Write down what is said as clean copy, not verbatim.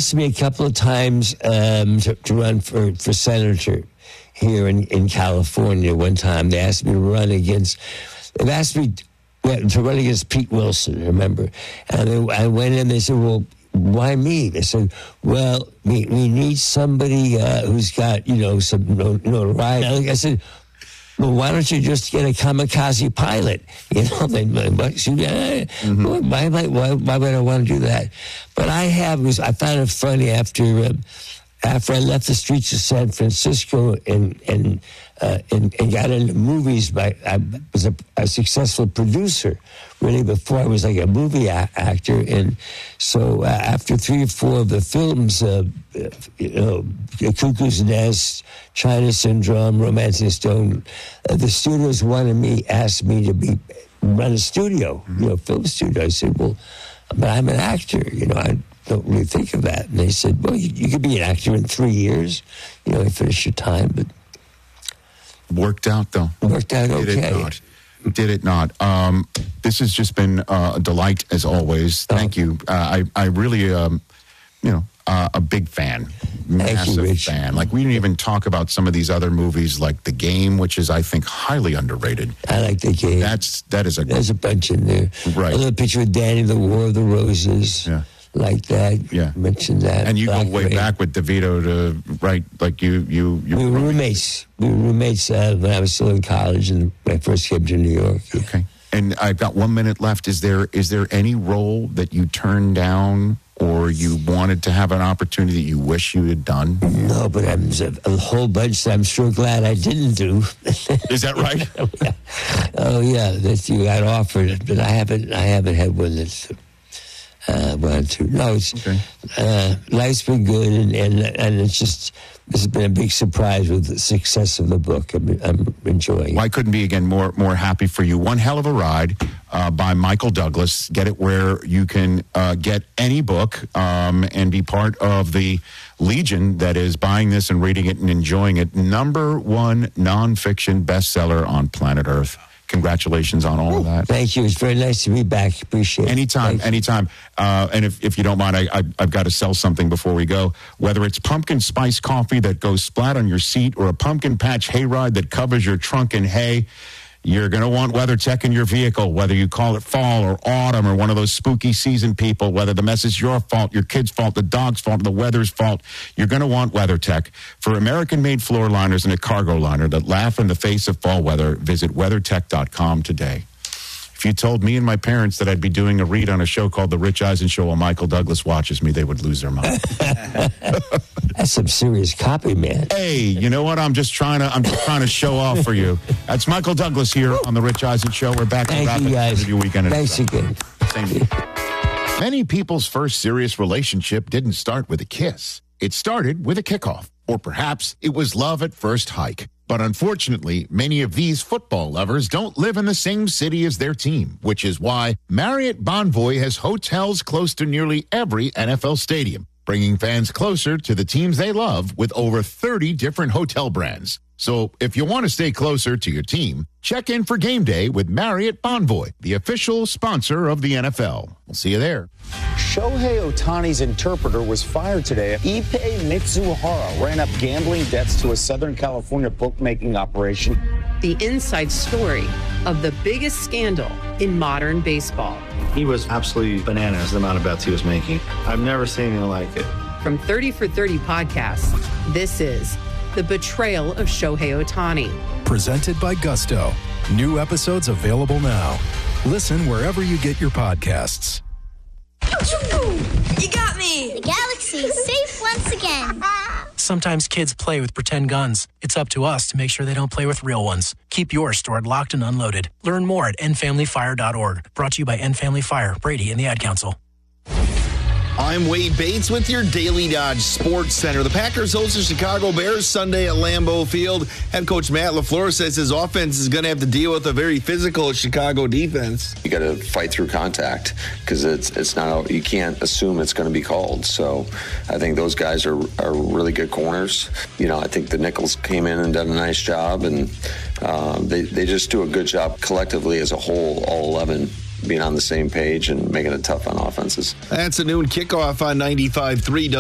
asked me a couple of times to run for senator here in California. One time they asked me to run against Pete Wilson, remember? And I went in, they said, well, why me? They said, well, we need somebody who's got, some notoriety. I said, well, why don't you just get a kamikaze pilot? Why would I want to do that? But I found it funny after I left the streets of San Francisco and got into movies. I was a successful producer, really, before I was like a movie actor. And so after 3 or 4 of the films, Cuckoo's Nest, China Syndrome, Romancing Stone, the studios asked me to run a studio, film studio. I said, well, but I'm an actor, I don't really think of that. And they said, well, you could be an actor in 3 years, and finish your time. But worked out, though. Worked out okay. Did it not? This has just been a delight, as always. Thank you. I really, a big fan. Massive fan. Like, we didn't even talk about some of these other movies, like The Game, which is, I think, highly underrated. I like The Game. There's a bunch in there. Right. A little picture with Danny, The War of the Roses. Yeah. Like that. Yeah. Mentioned that. And you go way back with DeVito to write, like you. We were roommates. When I was still in college and when I first came to New York. Yeah. Okay. And I've got 1 minute left. Is there any role that you turned down or you wanted to have an opportunity that you wish you had done? No, but there's a whole bunch that I'm sure glad I didn't do. Is that right? Oh yeah, that you got offered, but I haven't had one that's wanted to. No, it's okay. Life's been good, and it's just. This has been a big surprise with the success of the book. I'm enjoying it. Well, I couldn't be, again, more happy for you. One Hell of a Ride by Michael Douglas. Get it where you can get any book and be part of the legion that is buying this and reading it and enjoying it. #1 nonfiction bestseller on planet Earth. Congratulations on all of that. Thank you. It's very nice to be back. Appreciate it. Anytime. And if you don't mind, I've got to sell something before we go. Whether it's pumpkin spice coffee that goes splat on your seat or a pumpkin patch hayride that covers your trunk in hay, you're going to want WeatherTech in your vehicle, whether you call it fall or autumn or one of those spooky season people, whether the mess is your fault, your kid's fault, the dog's fault, the weather's fault, you're going to want WeatherTech. For American-made floor liners and a cargo liner that laugh in the face of fall weather, visit WeatherTech.com today. If you told me and my parents that I'd be doing a read on a show called The Rich Eisen Show while Michael Douglas watches me, they would lose their mind. That's some serious copy, man. Hey, you know what? I'm just trying to show off for you. That's Michael Douglas here on The Rich Eisen Show. We're back to Thank you, guys. Interview Weekend. Thanks again. Same to you. Many people's first serious relationship didn't start with a kiss. It started with a kickoff. Or perhaps it was love at first hike. But unfortunately, many of these football lovers don't live in the same city as their team, which is why Marriott Bonvoy has hotels close to nearly every NFL stadium, bringing fans closer to the teams they love with over 30 different hotel brands. So if you want to stay closer to your team, check in for game day with Marriott Bonvoy, the official sponsor of the NFL. We'll see you there. Shohei Ohtani's interpreter was fired today. Ippei Mitsuhara ran up gambling debts to a Southern California bookmaking operation. The inside story of the biggest scandal in modern baseball. He was absolutely bananas, the amount of bets he was making. I've never seen anything like it. From 30 for 30 podcasts, this is The Betrayal of Shohei Ohtani. Presented by Gusto. New episodes available now. Listen wherever you get your podcasts. You got me! The galaxy is safe once again. Sometimes kids play with pretend guns. It's up to us to make sure they don't play with real ones. Keep yours stored locked and unloaded. Learn more at endfamilyfire.org. Brought to you by End Family Fire, Brady, and the Ad Council. I'm Wade Bates with your Daily Dodge Sports Center. The Packers host the Chicago Bears Sunday at Lambeau Field. Head coach Matt LaFleur says his offense is going to have to deal with a very physical Chicago defense. You got to fight through contact because it's not, you can't assume it's going to be called. So I think those guys are really good corners. You know, I think the Nichols came in and done a nice job, and they just do a good job collectively as a whole, all 11. Being on the same page and making it tough on offenses. That's a noon kickoff on 95.3